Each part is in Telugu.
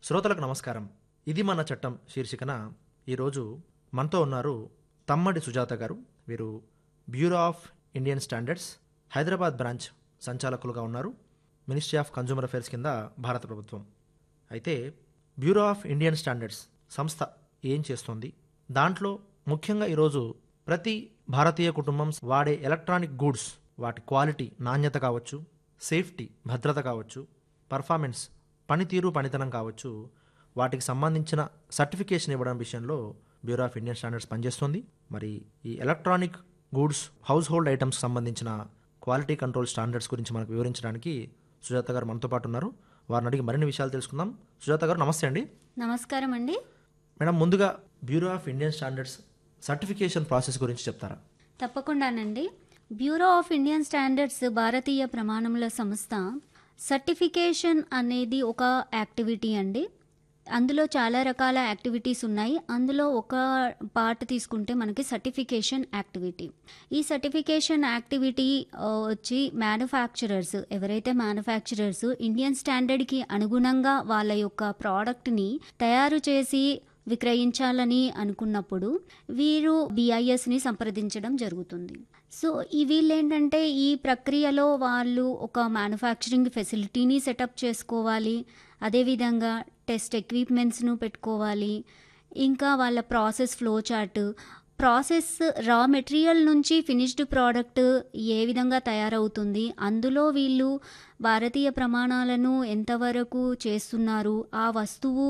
శ్రోతలకు నమస్కారం. ఇది మన చట్టం శీర్షికన ఈరోజు మనతో ఉన్నారు తమ్మడి సుజాత గారు. వీరు bureau of Indian standards Hyderabad branch సంచాలకులుగా ఉన్నారు. మినిస్ట్రీ ఆఫ్ కన్జ్యూమర్ అఫైర్స్ కింద భారత ప్రభుత్వం. అయితే బ్యూరో ఆఫ్ ఇండియన్ స్టాండర్డ్స్ సంస్థ ఏం చేస్తుంది, దాంట్లో ముఖ్యంగా ఈరోజు ప్రతి భారతీయ కుటుంబం వాడే ఎలక్ట్రానిక్ గూడ్స్ వాటి క్వాలిటీ నాణ్యత కావచ్చు, సేఫ్టీ భద్రత కావచ్చు, పర్ఫార్మెన్స్ పనితీరు పనితనం కావచ్చు, వాటికి సంబంధించిన సర్టిఫికేషన్ ఇవ్వడం విషయంలో బ్యూరో ఆఫ్ ఇండియన్ స్టాండర్డ్స్ పనిచేస్తుంది. మరి ఈ electronic goods house hold items సంబంధించిన క్వాలిటీ కంట్రోల్ స్టాండర్డ్స్ గురించి మనకు వివరించడానికి సుజాత గారు మనతో పాటు ఉన్నారు. వారిని అడిగి మరిన్ని విషయాలు తెలుసుకుందాం. సుజాత గారు నమస్తే అండి. నమస్కారం అండి. మేడం, ముందుగా bureau of Indian standards certification process గురించి చెప్తారా? తప్పకుండానండి. బ్యూరో ఆఫ్ ఇండియన్ స్టాండర్డ్స్ భారతీయ ప్రమాణముల సంస్థ. సర్టిఫికేషన్ అనేది ఒక యాక్టివిటీ అండి. అందులో చాలా రకాల యాక్టివిటీస్ ఉన్నాయి. అందులో ఒక పార్ట్ తీసుకుంటే మనకి సర్టిఫికేషన్ యాక్టివిటీ. ఈ సర్టిఫికేషన్ యాక్టివిటీ వచ్చి మ్యానుఫ్యాక్చరర్స్, ఎవరైతే మ్యానుఫ్యాక్చరర్స్ ఇండియన్ స్టాండర్డ్కి అనుగుణంగా వాళ్ళ యొక్క ప్రోడక్ట్ని తయారు చేసి విక్రయించాలని అనుకున్నప్పుడు వీరు BISని సంప్రదించడం జరుగుతుంది. సో వీళ్ళేంటంటే ఈ ప్రక్రియలో వాళ్ళు ఒక మ్యానుఫ్యాక్చరింగ్ ఫెసిలిటీని సెటప్ చేసుకోవాలి, అదేవిధంగా టెస్ట్ ఎక్విప్మెంట్స్ను పెట్టుకోవాలి, ఇంకా వాళ్ళ process flow chart, process raw material నుంచి ఫినిష్డ్ ప్రోడక్ట్ ఏ విధంగా తయారవుతుంది, అందులో వీళ్ళు భారతీయ ప్రమాణాలను ఎంతవరకు చేస్తున్నారు, ఆ వస్తువు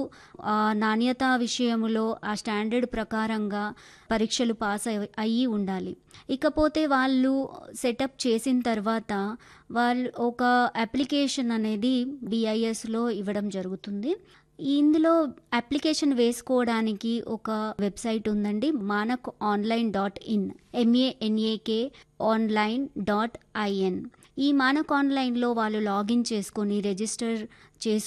నాణ్యత విషయంలో ఆ స్టాండర్డ్ ప్రకారంగా పరీక్షలు పాస్ అయ్యి ఉండాలి. ఇకపోతే వాళ్ళు సెటప్ చేసిన తర్వాత వాళ్ళు ఒక అప్లికేషన్ అనేది BISలో ఇవ్వడం జరుగుతుంది. ఇందులో అప్లికేషన్ వేసుకోవడానికి ఒక వెబ్సైట్ ఉందండి, manakonline.in, MANAK online.in. ఈ మానక్ ఆన్లైన్లో వాళ్ళు లాగిన్ చేసుకొని రిజిస్టర్